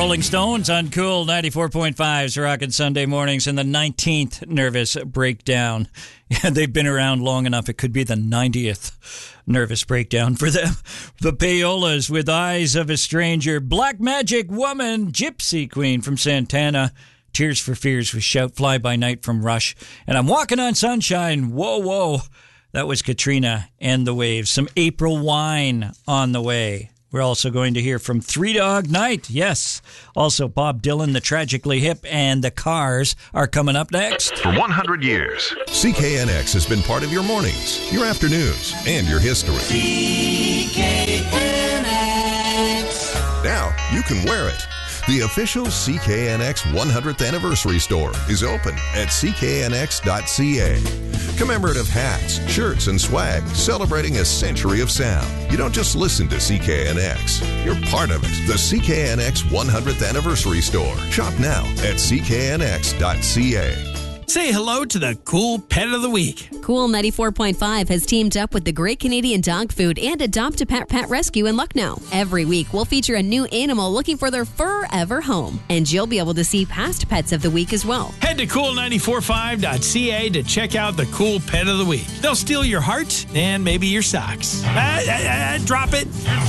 Rolling Stones on Cool 94.5's Rockin' Sunday Mornings in the 19th Nervous Breakdown. Yeah, they've been around long enough. It could be the 90th Nervous Breakdown for them. The Payolas with Eyes of a Stranger. Black Magic Woman, Gypsy Queen from Santana. Tears for Fears with Shout Fly By Night from Rush. And I'm Walking on Sunshine. Whoa, whoa. That was Katrina and the Waves. Some April Wine on the way. We're also going to hear from Three Dog Night. Yes. Also, Bob Dylan, the Tragically Hip, and the Cars are coming up next. For 100 years, CKNX has been part of your mornings, your afternoons, and your history. CKNX. Now you can wear it. The official CKNX 100th Anniversary Store is open at cknx.ca. Commemorative hats, shirts, and swag celebrating a century of sound. You don't just listen to CKNX. You're part of it. The CKNX 100th Anniversary Store. Shop now at cknx.ca. Say hello to the Cool Pet of the Week. Cool 94.5 has teamed up with the Great Canadian Dog Food and Adopt a Pet Pet Rescue in Lucknow. Every week, we'll feature a new animal looking for their forever home. And you'll be able to see past pets of the week as well. Head to cool945.ca to check out the Cool Pet of the Week. They'll steal your heart and maybe your socks. Drop it.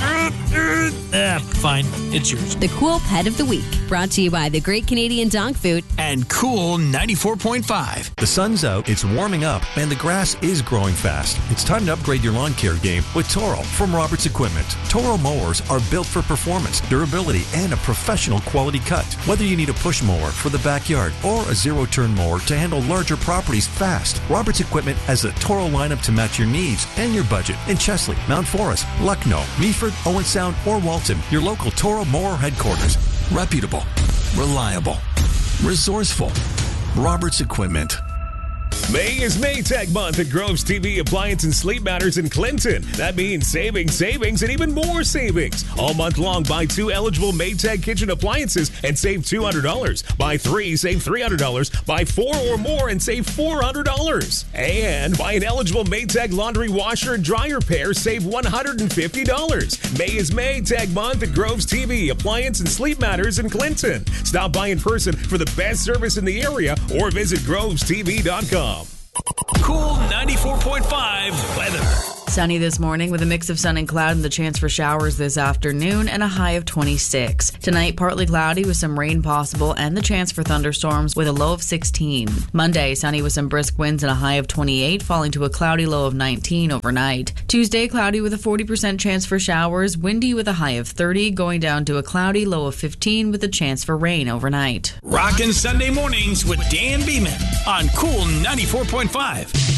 Fine. It's yours. The Cool Pet of the Week. Brought to you by the Great Canadian Dog Food and Cool 94.5. The sun's out, it's warming up, and the grass is growing fast. It's time to upgrade your lawn care game with Toro from Roberts Equipment. Toro mowers are built for performance, durability, and a professional quality cut. Whether you need a push mower for the backyard or a zero-turn mower to handle larger properties fast, Roberts Equipment has a Toro lineup to match your needs and your budget in Chesley, Mount Forest, Lucknow, Meaford, Owen Sound, or Walton. Your local Toro mower headquarters. Reputable, reliable, resourceful. Roberts Equipment. May is Maytag month at Groves TV Appliance and Sleep Matters in Clinton. That means savings, and even more savings. All month long, buy 2 eligible Maytag kitchen appliances and save $200. Buy 3, save $300. Buy 4 or more and save $400. And buy an eligible Maytag laundry washer and dryer pair, save $150. May is Maytag month at Groves TV Appliance and Sleep Matters in Clinton. Stop by in person for the best service in the area or visit grovestv.com. Cool 94.5 weather. Sunny this morning with a mix of sun and cloud and the chance for showers this afternoon and a high of 26. Tonight, partly cloudy with some rain possible and the chance for thunderstorms with a low of 16. Monday, sunny with some brisk winds and a high of 28, falling to a cloudy low of 19 overnight. Tuesday, cloudy with a 40% chance for showers, windy with a high of 30, going down to a cloudy low of 15 with a chance for rain overnight. Rockin' Sunday Mornings with Dan Beeman on Cool 94.5.